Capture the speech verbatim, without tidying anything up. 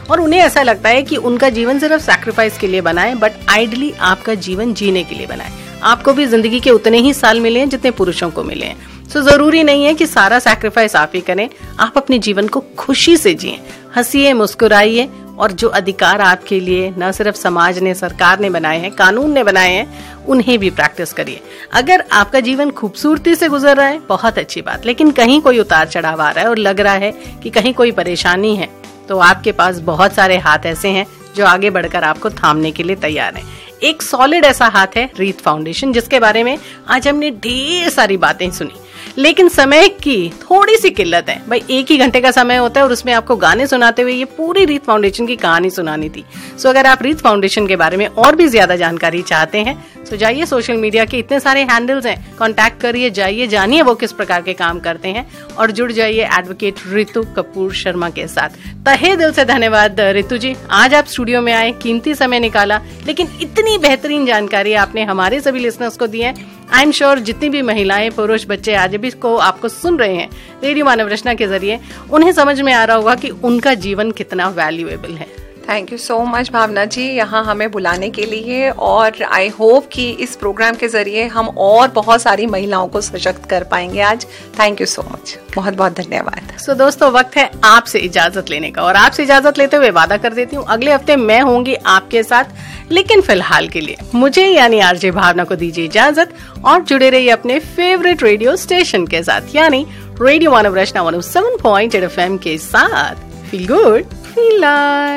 और उन्हें ऐसा लगता है कि उनका जीवन सिर्फ सैक्रिफाइस के लिए बना है, बट आइडली आपका जीवन जीने के लिए बना है। आपको भी जिंदगी के उतने ही साल मिले हैं जितने पुरुषों को मिले हैं। सो जरूरी नहीं है कि सारा सैक्रिफाइस आप ही करें। आप अपने जीवन को खुशी से जिए, हंसिए, मुस्कुराइए, और जो अधिकार आपके लिए न सिर्फ समाज ने, सरकार ने बनाए हैं, कानून ने बनाए हैं, उन्हें भी प्रैक्टिस करिए। अगर आपका जीवन खूबसूरती से गुजर रहा है, बहुत अच्छी बात, लेकिन कहीं कोई उतार चढ़ाव आ रहा है और लग रहा है कि कहीं कोई परेशानी है, तो आपके पास बहुत सारे हाथ ऐसे हैं जो आगे बढ़कर आपको थामने के लिए तैयार हैं। एक सॉलिड ऐसा हाथ है रीत फाउंडेशन, जिसके बारे में आज हमने ढेर सारी बातें सुनी, लेकिन समय की थोड़ी सी किल्लत है। भाई एक ही घंटे का समय होता है और उसमें आपको गाने सुनाते हुए ये पूरी रीत फाउंडेशन की कहानी सुनानी थी। सो अगर आप रीत फाउंडेशन के बारे में और भी ज्यादा जानकारी चाहते हैं तो जाइए, सोशल मीडिया के इतने सारे हैंडल्स हैं, कांटेक्ट करिए, जाइए, जानिए वो किस प्रकार के काम करते हैं और जुड़ जाइए एडवोकेट रितु कपूर शर्मा के साथ। तहे दिल से धन्यवाद रितु जी, आज आप स्टूडियो में आए, कीमती समय निकाला, लेकिन इतनी बेहतरीन जानकारी आपने हमारे सभी लिसनर्स को दी है। आई एम श्योर जितनी भी महिलाएं, पुरुष, बच्चे आज भी को आपको सुन रहे हैं रेडियो मानव रचना के जरिए, उन्हें समझ में आ रहा होगा कि उनका जीवन कितना वैल्यूएबल है। थैंक यू सो मच भावना जी यहाँ हमें बुलाने के लिए, और आई होप कि इस प्रोग्राम के जरिए हम और बहुत सारी महिलाओं को सशक्त कर पाएंगे आज। थैंक यू सो मच, बहुत बहुत धन्यवाद। सो so, दोस्तों, वक्त है आपसे इजाजत लेने का, और आपसे इजाजत लेते हुए वादा कर देती हूँ अगले हफ्ते मैं होंगी आपके साथ, लेकिन फिलहाल के लिए मुझे यानी आरजे भावना को दीजिए इजाजत और जुड़े रहिए अपने फेवरेट रेडियो स्टेशन के साथ, यानी रेडियो मानव रचना one O seven point eight F M के साथ। Feel good, feel live.